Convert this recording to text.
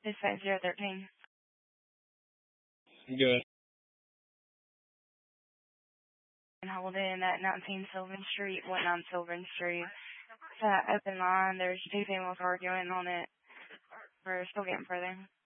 Dispatch 013. Good. And hold in at 19 Sylvan Street, 19 Sylvan Street. Open line. There's two females arguing on it. We're still getting further.